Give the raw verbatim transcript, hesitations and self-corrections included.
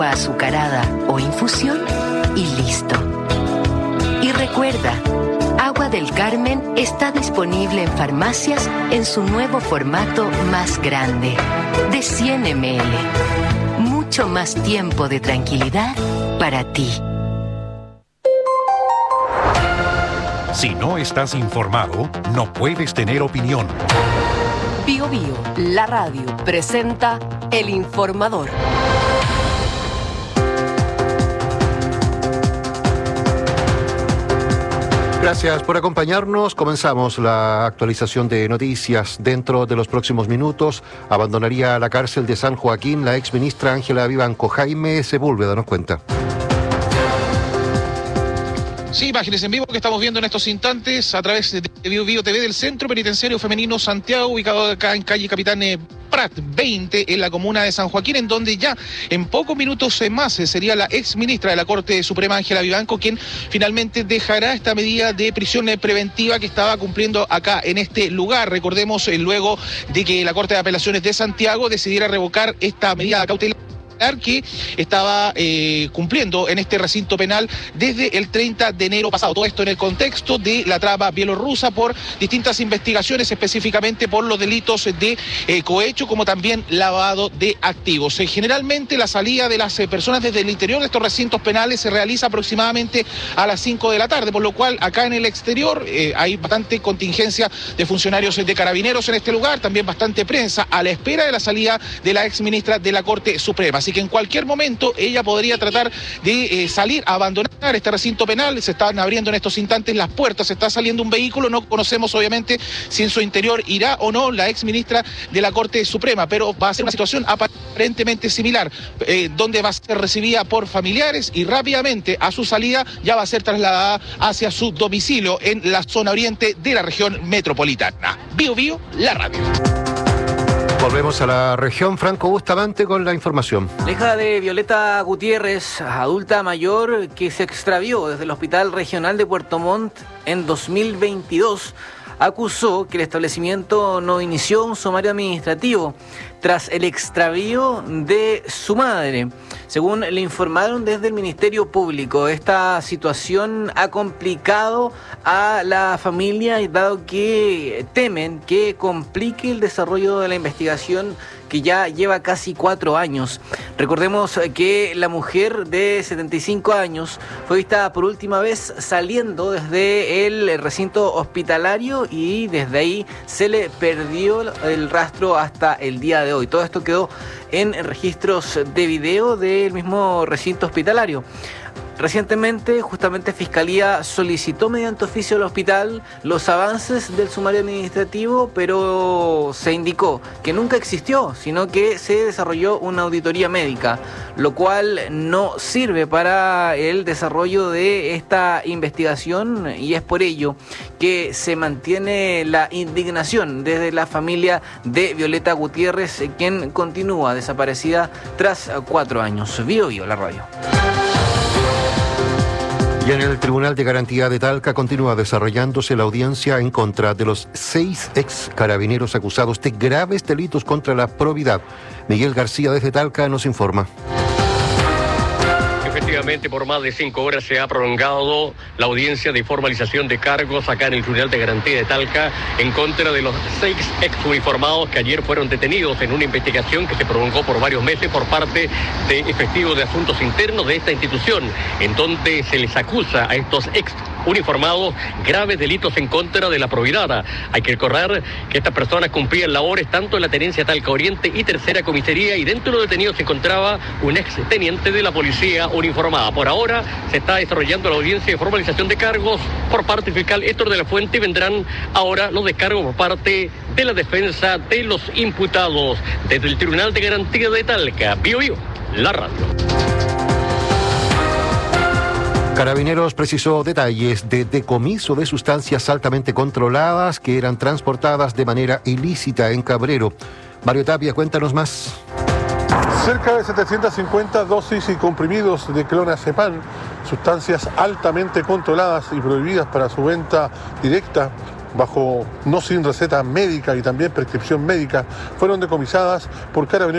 azucarada o infusión y listo. Y recuerda, Agua del Carmen está disponible en farmacias en su nuevo formato más grande, de cien mililitros. Mucho más tiempo de tranquilidad para ti. Si no estás informado, no puedes tener opinión. Bio Bio, la radio, presenta El Informador. Gracias por acompañarnos. Comenzamos la actualización de noticias. Dentro de los próximos minutos abandonaría la cárcel de San Joaquín la exministra Ángela Vivanco. Jaime Sepúlveda nos cuenta. Sí, imágenes en vivo que estamos viendo en estos instantes a través de Bio Bio T V del Centro Penitenciario Femenino Santiago, ubicado acá en calle Capitán Prat veinte, en la comuna de San Joaquín, en donde ya en pocos minutos más sería la ex ministra de la Corte Suprema, Ángela Vivanco, quien finalmente dejará esta medida de prisión preventiva que estaba cumpliendo acá en este lugar. Recordemos, eh, luego de que la Corte de Apelaciones de Santiago decidiera revocar esta medida cautelar que estaba eh, cumpliendo en este recinto penal desde el treinta de enero pasado. Todo esto en el contexto de la trama bielorrusa por distintas investigaciones, específicamente por los delitos de eh, cohecho, como también lavado de activos. Eh, generalmente la salida de las eh, personas desde el interior de estos recintos penales se realiza aproximadamente a las cinco de la tarde, por lo cual acá en el exterior eh, hay bastante contingencia de funcionarios de carabineros en este lugar, también bastante prensa a la espera de la salida de la ex ministra de la Corte Suprema. Así que en cualquier momento ella podría tratar de eh, salir, a abandonar este recinto penal. Se están abriendo en estos instantes las puertas, se está saliendo un vehículo. No conocemos obviamente si en su interior irá o no la ex ministra de la Corte Suprema, pero va a ser una situación aparentemente similar, eh, donde va a ser recibida por familiares y rápidamente a su salida ya va a ser trasladada hacia su domicilio en la zona oriente de la región metropolitana. Bio Bio, la radio. Volvemos a la región. Franco Bustamante con la información. La hija de Violeta Gutiérrez, adulta mayor que se extravió desde el Hospital Regional de Puerto Montt en dos mil veintidós, acusó que el establecimiento no inició un sumario administrativo tras el extravío de su madre. Según le informaron desde el Ministerio Público, esta situación ha complicado a la familia, dado que temen que complique el desarrollo de la investigación que ya lleva casi cuatro años. Recordemos que la mujer de setenta y cinco años fue vista por última vez saliendo desde el recinto hospitalario y desde ahí se le perdió el rastro hasta el día de hoy. Todo esto quedó en registros de video del mismo recinto hospitalario. Recientemente, justamente, Fiscalía solicitó mediante oficio al hospital los avances del sumario administrativo, pero se indicó que nunca existió, sino que se desarrolló una auditoría médica, lo cual no sirve para el desarrollo de esta investigación, y es por ello que se mantiene la indignación desde la familia de Violeta Gutiérrez, quien continúa desaparecida tras cuatro años. Bio Bio, la radio. Y en el Tribunal de Garantía de Talca continúa desarrollándose la audiencia en contra de los seis ex carabineros acusados de graves delitos contra la probidad. Miguel García desde Talca nos informa. Efectivamente, por más de cinco horas se ha prolongado la audiencia de formalización de cargos acá en el Tribunal de Garantía de Talca en contra de los seis ex uniformados que ayer fueron detenidos en una investigación que se prolongó por varios meses por parte de efectivos de asuntos internos de esta institución, en donde se les acusa a estos ex uniformados graves delitos en contra de la probidad. Hay que recordar que estas personas cumplían labores tanto en la tenencia Talca Oriente y Tercera Comisaría, y dentro de los detenidos se encontraba un ex teniente de la policía uniformada. Por ahora se está desarrollando la audiencia de formalización de cargos por parte del fiscal Héctor de la Fuente, y vendrán ahora los descargos por parte de la defensa de los imputados. Desde el Tribunal de Garantía de Talca, Bio Bio, la radio. Carabineros precisó detalles de decomiso de sustancias altamente controladas que eran transportadas de manera ilícita en Cabrero. Mario Tapia, cuéntanos más. Cerca de setecientas cincuenta dosis y comprimidos de clonazepam, sustancias altamente controladas y prohibidas para su venta directa, bajo no sin receta médica y también prescripción médica, fueron decomisadas por Carabineros